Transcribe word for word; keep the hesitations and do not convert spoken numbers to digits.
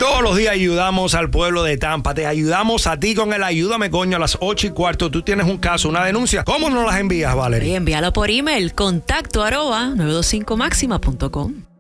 Todos los días ayudamos al pueblo de Tampa. Te ayudamos a ti con el Ayúdame Coño a las ocho y cuarto. Tú tienes un caso, una denuncia. ¿Cómo nos las envías, Valerie? Y envíalo por email, contacto arroba nueve dos cinco máxima punto com.